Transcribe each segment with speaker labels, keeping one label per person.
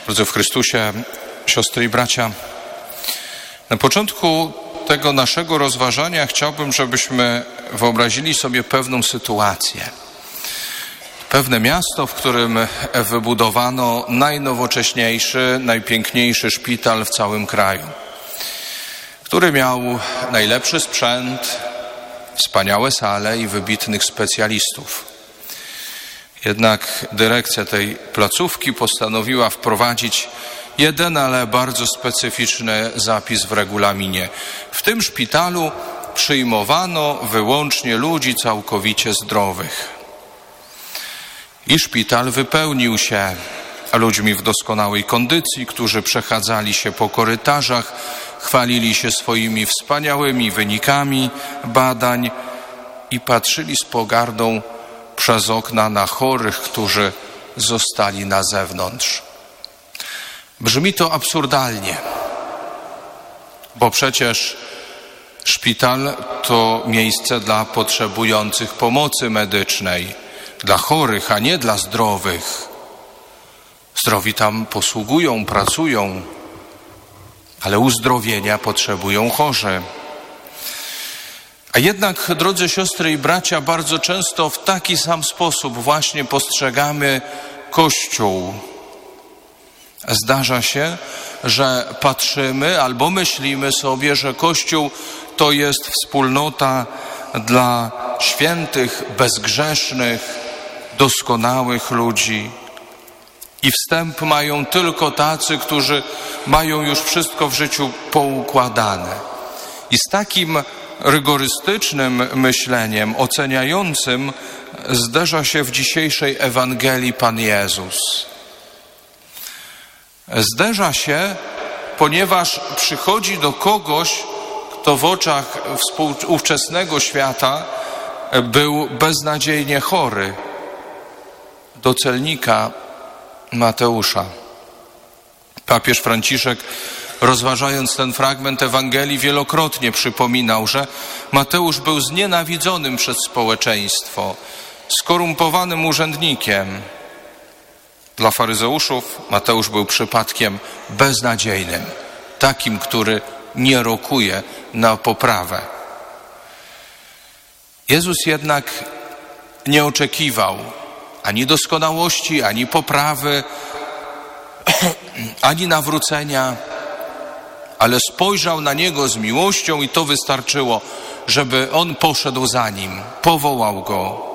Speaker 1: Drodzy w Chrystusie, siostry i bracia, na początku tego naszego rozważania chciałbym, żebyśmy wyobrazili sobie pewną sytuację. Pewne miasto, w którym wybudowano najnowocześniejszy, najpiękniejszy szpital w całym kraju, który miał najlepszy sprzęt, wspaniałe sale i wybitnych specjalistów. Jednak dyrekcja tej placówki postanowiła wprowadzić jeden, ale bardzo specyficzny zapis w regulaminie. W tym szpitalu przyjmowano wyłącznie ludzi całkowicie zdrowych. I szpital wypełnił się ludźmi w doskonałej kondycji, którzy przechadzali się po korytarzach, chwalili się swoimi wspaniałymi wynikami badań i patrzyli z pogardą przez okna na chorych, którzy zostali na zewnątrz. Brzmi to absurdalnie, bo przecież szpital to miejsce dla potrzebujących pomocy medycznej, dla chorych, a nie dla zdrowych. Zdrowi tam posługują, pracują, ale uzdrowienia potrzebują chorzy. A jednak, drodzy siostry i bracia, bardzo często w taki sam sposób właśnie postrzegamy Kościół. Zdarza się, że patrzymy albo myślimy sobie, że Kościół to jest wspólnota dla świętych, bezgrzesznych, doskonałych ludzi. I wstęp mają tylko tacy, którzy mają już wszystko w życiu poukładane. I z takim rygorystycznym myśleniem, oceniającym, zderza się w dzisiejszej Ewangelii Pan Jezus. Zderza się, ponieważ przychodzi do kogoś, kto w oczach ówczesnego świata był beznadziejnie chory, do celnika Mateusza. Papież Franciszek, rozważając ten fragment Ewangelii, wielokrotnie przypominał, że Mateusz był znienawidzonym przez społeczeństwo, skorumpowanym urzędnikiem. Dla faryzeuszów Mateusz był przypadkiem beznadziejnym, takim, który nie rokuje na poprawę. Jezus jednak nie oczekiwał ani doskonałości, ani poprawy, ani nawrócenia, ale spojrzał na niego z miłością i to wystarczyło, żeby on poszedł za nim, powołał go.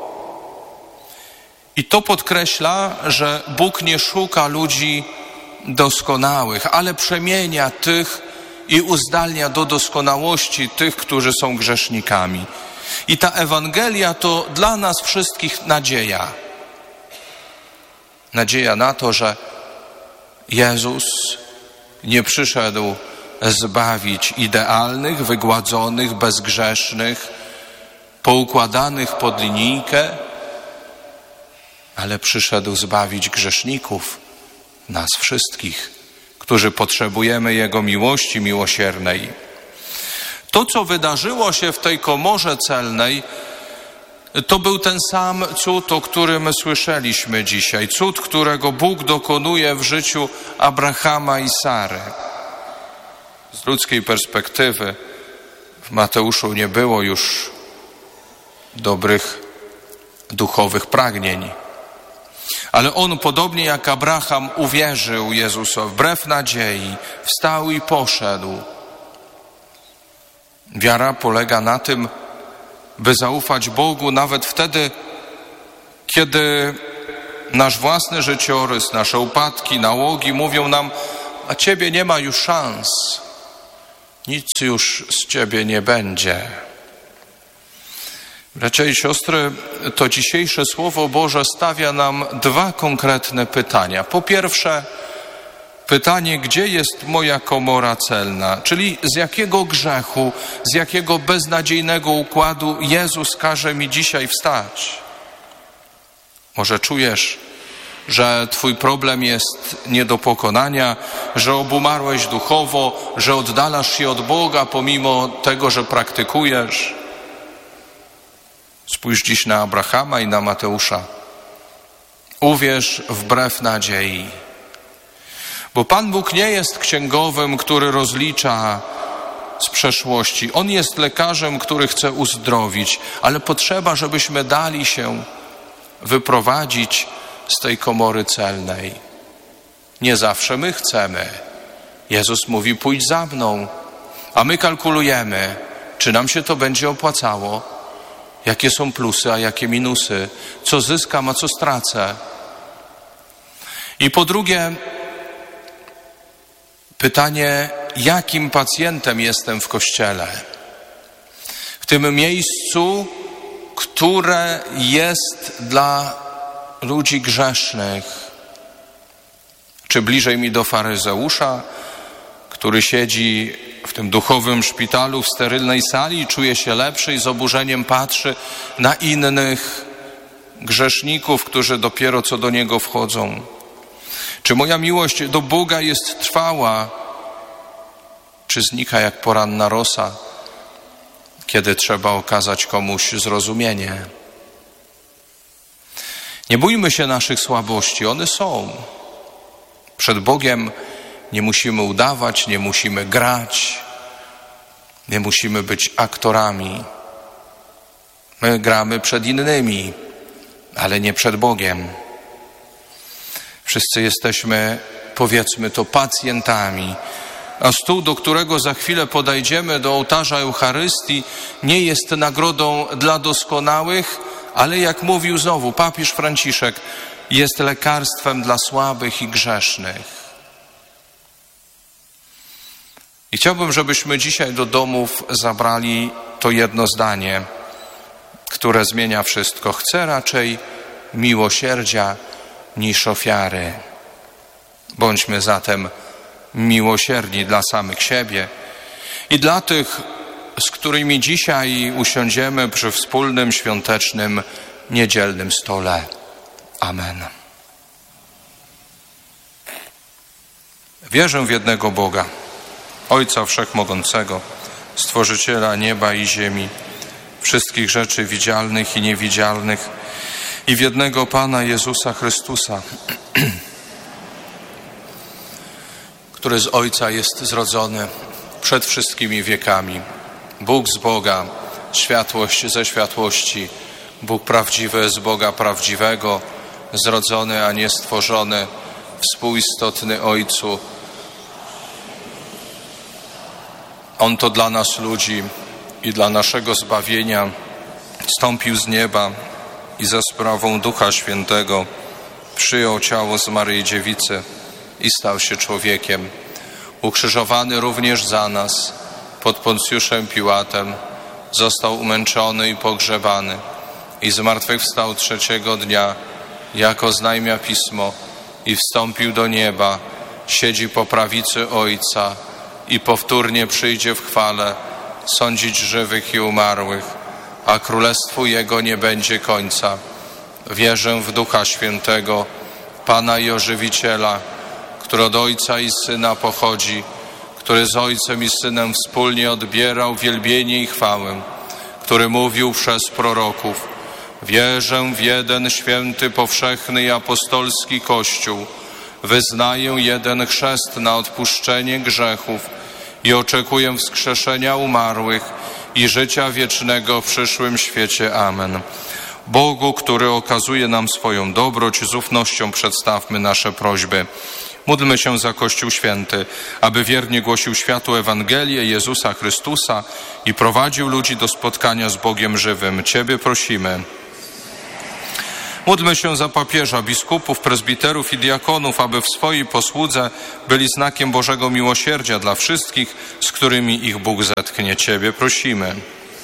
Speaker 1: I to podkreśla, że Bóg nie szuka ludzi doskonałych, ale przemienia tych i uzdalnia do doskonałości tych, którzy są grzesznikami. I ta Ewangelia to dla nas wszystkich nadzieja. Nadzieja na to, że Jezus nie przyszedł zbawić idealnych, wygładzonych, bezgrzesznych, poukładanych pod linijkę, ale przyszedł zbawić grzeszników, nas wszystkich, którzy potrzebujemy Jego miłości miłosiernej. To, co wydarzyło się w tej komorze celnej, to był ten sam cud, o którym słyszeliśmy dzisiaj. Cud, którego Bóg dokonuje w życiu Abrahama i Sary. Z ludzkiej perspektywy w Mateuszu nie było już dobrych duchowych pragnień. Ale on, podobnie jak Abraham, uwierzył Jezusowi, wbrew nadziei, wstał i poszedł. Wiara polega na tym, by zaufać Bogu nawet wtedy, kiedy nasz własny życiorys, nasze upadki, nałogi mówią nam, a Ciebie nie ma już szans, nic już z Ciebie nie będzie. Bracia i siostry, to dzisiejsze Słowo Boże stawia nam dwa konkretne pytania. Po pierwsze, pytanie, gdzie jest moja komora celna? Czyli z jakiego grzechu, z jakiego beznadziejnego układu Jezus każe mi dzisiaj wstać? Może czujesz, że Twój problem jest nie do pokonania, że obumarłeś duchowo, że oddalasz się od Boga pomimo tego, że praktykujesz? Spójrz dziś na Abrahama i na Mateusza. Uwierz wbrew nadziei. Bo Pan Bóg nie jest księgowym, który rozlicza z przeszłości. On jest lekarzem, który chce uzdrowić, ale potrzeba, żebyśmy dali się wyprowadzić z tej komory celnej. Nie zawsze my chcemy. Jezus mówi: pójdź za mną, a my kalkulujemy, czy nam się to będzie opłacało, jakie są plusy, a jakie minusy, co zyskam, a co stracę. I po drugie, pytanie, jakim pacjentem jestem w Kościele? W tym miejscu, które jest dla ludzi grzesznych. Czy bliżej mi do faryzeusza, który siedzi w tym duchowym szpitalu, w sterylnej sali i czuje się lepszy i z oburzeniem patrzy na innych grzeszników, którzy dopiero co do niego wchodzą? Czy moja miłość do Boga jest trwała, czy znika jak poranna rosa, kiedy trzeba okazać komuś zrozumienie? Nie bójmy się naszych słabości, one są. Przed Bogiem nie musimy udawać, nie musimy grać, nie musimy być aktorami. My gramy przed innymi, ale nie przed Bogiem. Wszyscy jesteśmy, powiedzmy to, pacjentami, a stół, do którego za chwilę podejdziemy, do ołtarza Eucharystii, nie jest nagrodą dla doskonałych, ale jak mówił znowu papież Franciszek, jest lekarstwem dla słabych i grzesznych. I chciałbym, żebyśmy dzisiaj do domów zabrali to jedno zdanie, które zmienia wszystko. Chcę raczej miłosierdzia niż ofiary. Bądźmy zatem miłosierni dla samych siebie i dla tych, z którymi dzisiaj usiądziemy przy wspólnym, świątecznym, niedzielnym stole. Amen. Wierzę w jednego Boga, Ojca Wszechmogącego, Stworzyciela nieba i ziemi, wszystkich rzeczy widzialnych i niewidzialnych, i w jednego Pana Jezusa Chrystusa, który z Ojca jest zrodzony przed wszystkimi wiekami. Bóg z Boga, światłość ze światłości, Bóg prawdziwy z Boga prawdziwego, zrodzony, a nie stworzony, współistotny Ojcu. On to dla nas ludzi i dla naszego zbawienia zstąpił z nieba i za sprawą Ducha Świętego przyjął ciało z Maryi Dziewicy i stał się człowiekiem. Ukrzyżowany również za nas pod Poncjuszem Piłatem, został umęczony i pogrzebany i zmartwychwstał trzeciego dnia, jako oznajmia Pismo, i wstąpił do nieba, siedzi po prawicy Ojca i powtórnie przyjdzie w chwale sądzić żywych i umarłych, a królestwu Jego nie będzie końca. Wierzę w Ducha Świętego, Pana i Ożywiciela, który od Ojca i Syna pochodzi, który z Ojcem i Synem wspólnie odbierał wielbienie i chwałę, który mówił przez proroków: wierzę w jeden święty, powszechny i apostolski Kościół, wyznaję jeden chrzest na odpuszczenie grzechów i oczekuję wskrzeszenia umarłych i życia wiecznego w przyszłym świecie. Amen. Bogu, który okazuje nam swoją dobroć, z ufnością przedstawmy nasze prośby. Módlmy się za Kościół Święty, aby wiernie głosił światu Ewangelię Jezusa Chrystusa i prowadził ludzi do spotkania z Bogiem żywym. Ciebie prosimy. Módlmy się za papieża, biskupów, prezbiterów i diakonów, aby w swojej posłudze byli znakiem Bożego miłosierdzia dla wszystkich, z którymi ich Bóg zetknie. Ciebie prosimy.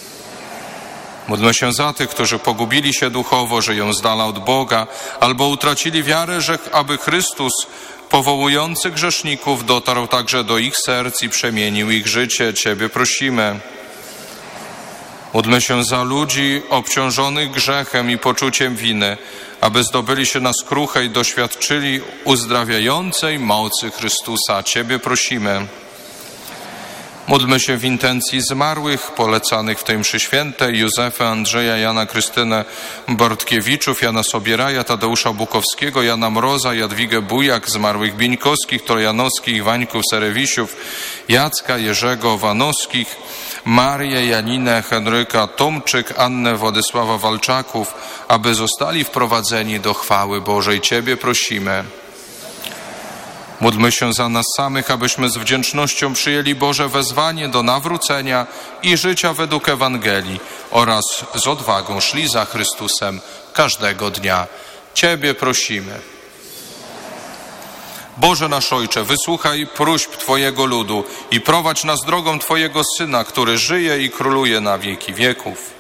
Speaker 1: Módlmy się za tych, którzy pogubili się duchowo, żyją z dala od Boga, albo utracili wiarę, że aby Chrystus, powołujący grzeszników, dotarł także do ich serc i przemienił ich życie. Ciebie prosimy. Módlmy się za ludzi obciążonych grzechem i poczuciem winy, aby zdobyli się na skruchę i doświadczyli uzdrawiającej mocy Chrystusa. Ciebie prosimy. Módlmy się w intencji zmarłych, polecanych w tej mszy świętej: Józefa, Andrzeja, Jana, Krystynę Bortkiewiczów, Jana Sobieraja, Tadeusza Bukowskiego, Jana Mroza, Jadwigę Bujak, zmarłych Bieńkowskich, Trojanowskich, Wańków, Serewisiów, Jacka, Jerzego, Wanowskich, Marię, Janinę, Henryka Tomczyk, Annę, Władysława Walczaków, aby zostali wprowadzeni do chwały Bożej. Ciebie prosimy. Módlmy się za nas samych, abyśmy z wdzięcznością przyjęli Boże wezwanie do nawrócenia i życia według Ewangelii oraz z odwagą szli za Chrystusem każdego dnia. Ciebie prosimy. Boże nasz Ojcze, wysłuchaj próśb Twojego ludu i prowadź nas drogą Twojego Syna, który żyje i króluje na wieki wieków.